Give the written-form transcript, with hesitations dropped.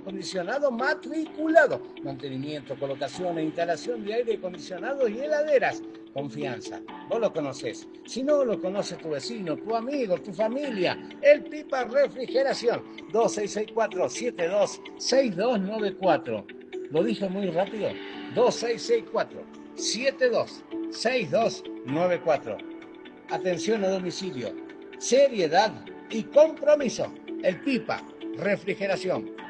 acondicionado matriculado. Mantenimiento, colocación e instalación de aire acondicionado y heladeras. Confianza. Vos lo conocés. Si no, lo conoce tu vecino, tu amigo, tu familia. El Pipa Refrigeración. 2664-726294. ¿Lo dije muy rápido? 2664-726294. Atención a domicilio. Seriedad y compromiso. El Pipa Refrigeración.